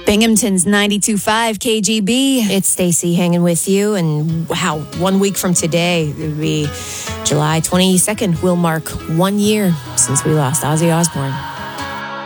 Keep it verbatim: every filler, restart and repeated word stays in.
Binghamton's ninety-two point five K G B. It's Stacey hanging with you, and wow, one week from today, it would be July twenty-second, will mark one year since we lost Ozzy Osbourne.